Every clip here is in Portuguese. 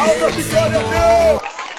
Palmas e glória a Deus!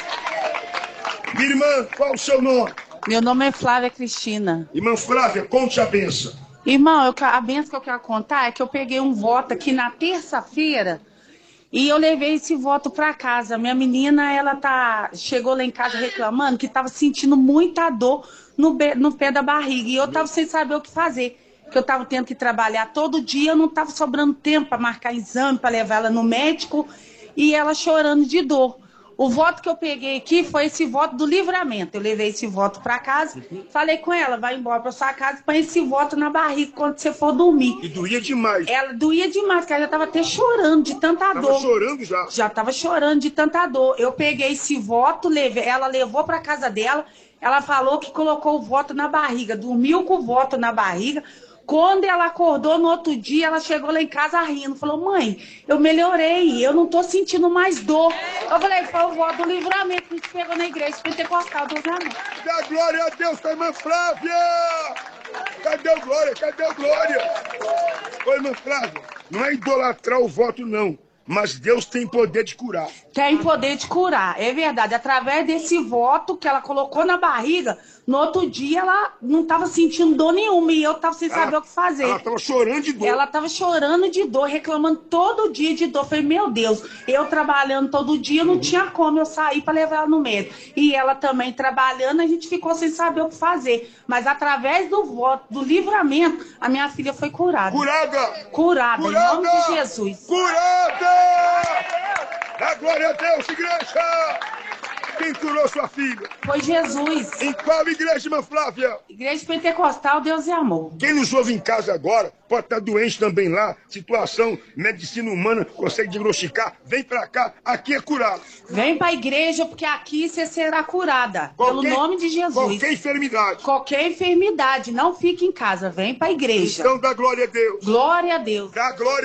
Minha irmã, qual o seu nome? Meu nome é Flávia Cristina. Irmã Flávia, conte a benção. Irmão, a benção que eu quero contar é que eu peguei um voto aqui na terça-feira e eu levei esse voto para casa. Minha menina, chegou lá em casa reclamando que estava sentindo muita dor no pé da barriga. E eu estava sem saber o que fazer. Que eu estava tendo que trabalhar todo dia, eu não estava sobrando tempo para marcar exame, para levar ela no médico, e ela chorando de dor. O voto que eu peguei aqui foi esse voto do livramento. Eu levei esse voto para casa, falei com ela, vai embora para sua casa, põe esse voto na barriga quando você for dormir. E doía demais. Ela doía demais, porque ela já estava até chorando de tanta dor. Estava chorando já. Já estava chorando de tanta dor. Eu peguei esse voto, ela levou para casa dela, ela falou que colocou o voto na barriga, dormiu com o voto na barriga. Quando ela acordou no outro dia, ela chegou lá em casa rindo. Falou, mãe, eu melhorei, eu não tô sentindo mais dor. Eu falei, foi o voto do livramento que a gente pegou na igreja pentecostal do livramento. Dá glória a Deus com a irmã Flávia! Cadê o glória? Cadê o glória? Ô, irmã Flávia, não é idolatrar o voto, não. Mas Deus tem poder de curar. Tem poder de curar, é verdade. Através desse voto que ela colocou na barriga, no outro dia ela não estava sentindo dor nenhuma e eu estava sem saber o que fazer. Ela estava chorando de dor. Ela estava chorando de dor, reclamando todo dia de dor. Falei, meu Deus, eu trabalhando todo dia, não tinha como eu sair para levar ela no médico. E ela também trabalhando, a gente ficou sem saber o que fazer. Mas através do voto, do livramento, a minha filha foi curada. Curada! Curada, Curada! em nome de Jesus. Curada! Dá glória a Deus, igreja! Quem curou sua filha? Foi Jesus. Em qual igreja, irmã Flávia? Igreja Pentecostal, Deus e Amor. Quem nos ouve em casa agora pode estar doente também lá. Situação, medicina humana, consegue diagnosticar. Vem pra cá, aqui é curado. Vem pra igreja, porque aqui você será curada. Pelo nome de Jesus. Qualquer enfermidade. Qualquer enfermidade. Não fique em casa, vem pra igreja. Então dá glória a Deus. Glória a Deus. Dá glória